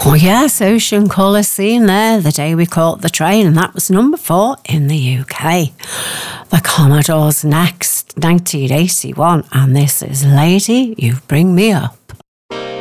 Oh yes, Ocean Colour Scene there, The Day We Caught the Train, and that was number 4 in the UK. The Commodores next, 1981, and this is Lady, You Bring Me Up.